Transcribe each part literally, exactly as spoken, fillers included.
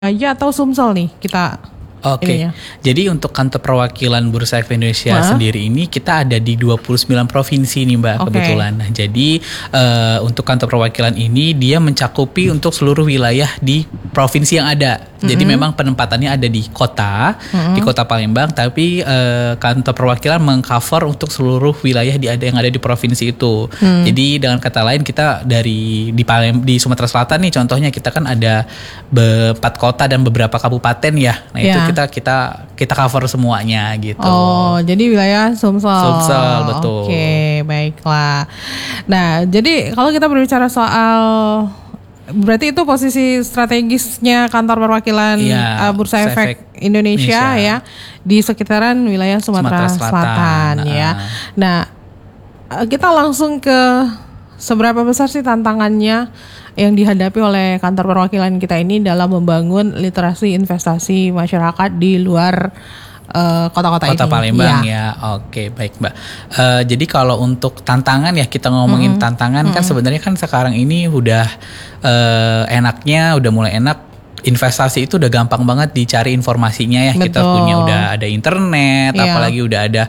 aja atau Sumsel nih kita Oke, okay. Jadi untuk kantor perwakilan Bursa Efek Indonesia Hah? sendiri ini kita ada di dua puluh sembilan provinsi nih Mbak, okay. kebetulan. Nah, jadi uh, untuk kantor perwakilan ini dia mencakupi untuk seluruh wilayah di provinsi yang ada. Mm-hmm. Jadi memang penempatannya ada di kota, mm-hmm. di kota Palembang, tapi uh, kantor perwakilan mengcover untuk seluruh wilayah di ada yang ada di provinsi itu. Mm. Jadi dengan kata lain kita dari di Palem di Sumatera Selatan nih contohnya kita kan ada empat kota dan beberapa kabupaten ya. Nah, yeah. itu kita kita kita cover semuanya gitu. Oh, jadi wilayah Sumsel. Sumsel, betul. Oke, okay, baiklah. Nah, jadi kalau kita berbicara soal berarti itu posisi strategisnya kantor perwakilan ya, uh, Bursa Efek Indonesia, Indonesia ya di sekitaran wilayah Sumatera, Sumatera Selatan, Selatan nah. ya. Nah, kita langsung ke seberapa besar sih tantangannya yang dihadapi oleh kantor perwakilan kita ini dalam membangun literasi investasi masyarakat di luar uh, kota-kota Kota ini. Palembang ya. ya. Oke, baik Mbak. Uh, jadi kalau untuk tantangan ya kita ngomongin mm-hmm. tantangan mm-hmm. kan sebenarnya kan sekarang ini udah uh, enaknya udah mulai enak. Investasi itu udah gampang banget dicari informasinya ya. Betul. Kita punya udah ada internet, yeah. apalagi udah ada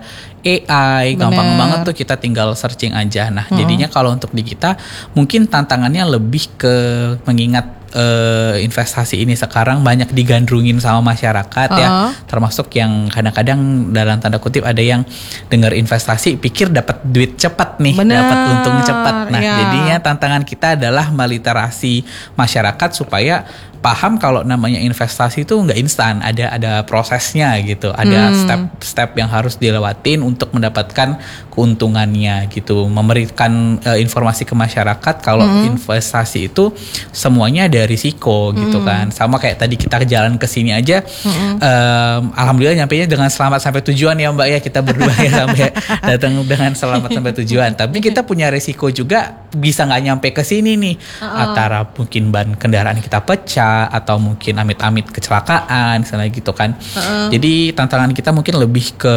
A I, Bener. gampang banget tuh kita tinggal searching aja. Nah, hmm. jadinya kalau untuk di kita mungkin tantangannya lebih ke mengingat uh, investasi ini sekarang banyak digandrungin sama masyarakat uh-huh. ya. Termasuk yang kadang-kadang dalam tanda kutip ada yang dengar investasi pikir dapat duit cepat nih, dapat untung cepat. Nah, yeah. jadinya tantangan kita adalah meliterasi masyarakat supaya paham kalau namanya investasi itu nggak instan, ada ada prosesnya gitu, ada hmm. step-step yang harus dilewatin untuk mendapatkan keuntungannya gitu, memberikan uh, informasi ke masyarakat kalau hmm. investasi itu semuanya ada risiko gitu hmm. kan, sama kayak tadi kita jalan ke sini aja, hmm. um, alhamdulillah nyampainya dengan selamat sampai tujuan ya Mbak ya, kita berdua ya sampai datang dengan selamat sampai tujuan, tapi kita punya risiko juga bisa nggak nyampe ke sini nih, uh-uh. antara mungkin ban kendaraan kita pecah atau mungkin amit-amit kecelakaan misalnya gitu kan. Uh-uh. Jadi tantangan kita mungkin lebih ke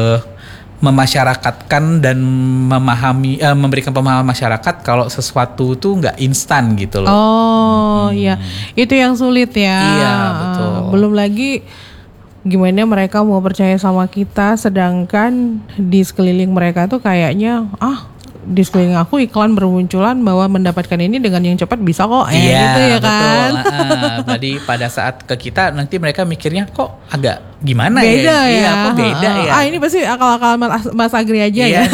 memasyarakatkan dan memahami uh, memberikan pemahaman masyarakat kalau sesuatu tuh nggak instan gitu loh. Oh iya, hmm. itu yang sulit ya. Iya betul. Uh, belum lagi gimana mereka mau percaya sama kita sedangkan di sekeliling mereka tuh kayaknya ah di sekeliling aku iklan bermunculan bahwa mendapatkan ini dengan yang cepat bisa kok ya, iya, gitu ya kan. Betul. Jadi pada saat ke kita nanti mereka mikirnya kok agak gimana beda ya? ya. Iya, kok beda ya. Ah ini pasti akal-akal Mas, Mas Agri aja iya. ya.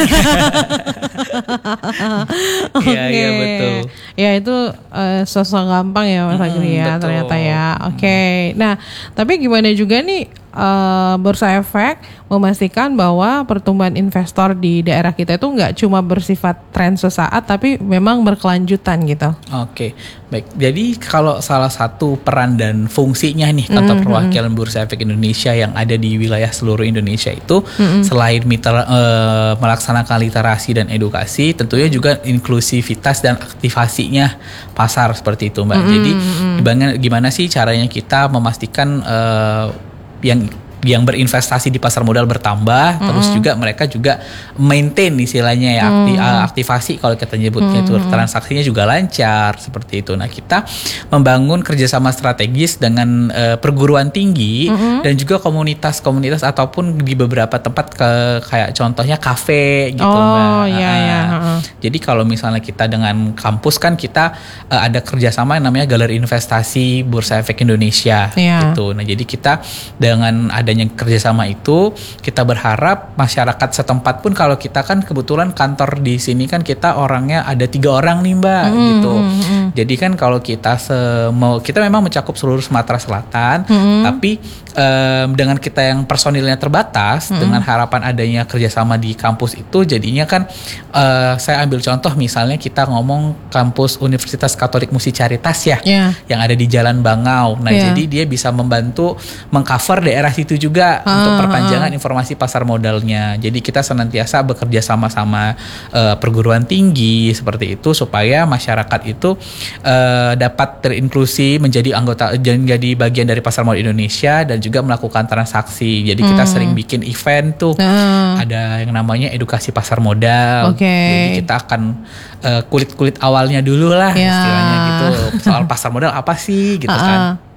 Oke. Iya, iya betul. Ya itu uh, sosok gampang ya Mas Agri hmm, ya betul. ternyata ya. Oke. Okay. Nah, tapi gimana juga nih uh, Bursa Efek memastikan bahwa pertumbuhan investor di daerah kita itu nggak cuma bersifat tren sesaat tapi memang berkelanjutan gitu. Oke, baik. Jadi kalau salah satu peran dan fungsinya nih kantor mm-hmm. perwakilan Bursa Efek Indonesia yang ada di wilayah seluruh Indonesia itu mm-hmm. selain mitra, uh, melaksanakan literasi dan edukasi, tentunya juga inklusivitas dan aktivasinya pasar seperti itu Mbak. Mm-hmm. Jadi gimana, gimana sih caranya kita memastikan uh, yang yang berinvestasi di pasar modal bertambah, mm-hmm. terus juga mereka juga maintain istilahnya ya, akti, mm-hmm. aktivasi kalau kita nyebutnya mm-hmm. itu transaksinya juga lancar seperti itu. Nah kita membangun kerjasama strategis dengan uh, perguruan tinggi mm-hmm. dan juga komunitas-komunitas ataupun di beberapa tempat ke kayak contohnya kafe gitu oh, Mbak. Iya, uh, iya. Uh-uh. Jadi kalau misalnya kita dengan kampus kan kita uh, ada kerjasama yang namanya Galeri Investasi Bursa Efek Indonesia yeah. gitu. Nah jadi kita dengan ada adanya kerjasama itu kita berharap masyarakat setempat pun kalau kita kan kebetulan kantor di sini kan kita orangnya ada tiga orang nih Mbak mm, gitu. Mm, mm. Jadi kan kalau kita se- mau kita memang mencakup seluruh Sumatera Selatan, mm. tapi um, dengan kita yang personilnya terbatas mm. dengan harapan adanya kerjasama di kampus itu jadinya kan uh, saya ambil contoh misalnya kita ngomong kampus Universitas Katolik Musi Caritas ya yeah. yang ada di Jalan Bangau. Nah yeah. jadi dia bisa membantu mengcover daerah situ juga ah, untuk perpanjangan ah. informasi pasar modalnya. Jadi kita senantiasa bekerja sama-sama uh, perguruan tinggi seperti itu supaya masyarakat itu uh, dapat terinklusi menjadi anggota menjadi bagian dari pasar modal Indonesia dan juga melakukan transaksi. Jadi kita hmm. sering bikin event tuh. Ah. Ada yang namanya edukasi pasar modal. Okay. Jadi kita akan uh, kulit-kulit awalnya dulu lah yeah. istilahnya gitu. Soal pasar modal apa sih gitu ah, kan.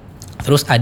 Terus ada